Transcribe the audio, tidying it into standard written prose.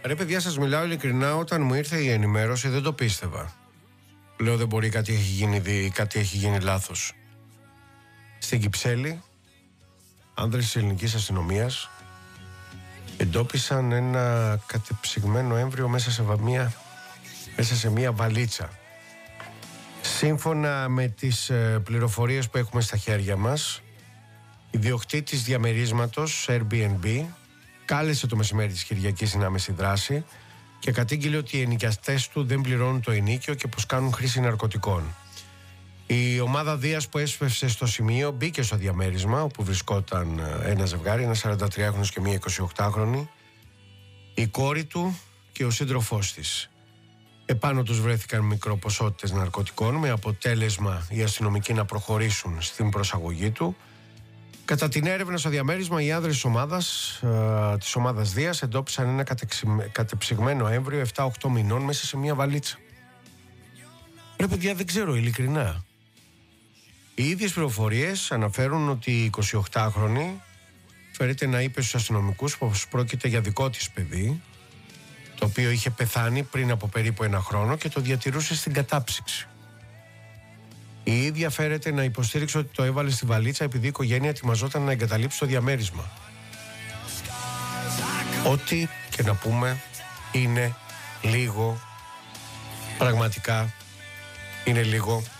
Ρε παιδιά, σας μιλάω ειλικρινά, όταν μου ήρθε η ενημέρωση δεν το πίστευα. Λέω δεν μπορεί, κάτι έχει γίνει λάθος. Στην Κυψέλη, άνδρες της ελληνικής αστυνομίας εντόπισαν ένα κατεψυγμένο έμβριο μέσα σε μια βαλίτσα. Σύμφωνα με τις πληροφορίες που έχουμε στα χέρια μας, ιδιοκτήτης διαμερίσματος Airbnb κάλεσε το μεσημέρι της Κυριακής στην άμεση δράση και κατήγγειλε ότι οι ενοικιαστές του δεν πληρώνουν το ενοίκιο και πως κάνουν χρήση ναρκωτικών. Η ομάδα Δίας που έσπευσε στο σημείο μπήκε στο διαμέρισμα όπου βρισκόταν ένα ζευγάρι, ένα 43χρονος και μία 28χρονη, η κόρη του και ο σύντροφός της. Επάνω τους βρέθηκαν μικροποσότητες ναρκωτικών με αποτέλεσμα οι αστυνομικοί να προχωρήσουν στην προσαγωγή του. Κατά την έρευνα στο διαμέρισμα, οι άνδρες της ομάδας Δίας εντόπισαν ένα κατεψυγμένο έμβριο 7-8 μηνών μέσα σε μια βαλίτσα. Ρε παιδιά, δεν ξέρω ειλικρινά. Οι ίδιες πληροφορίες αναφέρουν ότι η 28χρονη φέρεται να είπε στους αστυνομικούς πως πρόκειται για δικό της παιδί, το οποίο είχε πεθάνει πριν από περίπου 1 χρόνο και το διατηρούσε στην κατάψυξη. Η ίδια φέρεται να υποστήριξε ότι το έβαλε στη βαλίτσα επειδή η οικογένεια ετοιμαζόταν να εγκαταλείψει το διαμέρισμα. Ό,τι και να πούμε είναι λίγο, πραγματικά είναι λίγο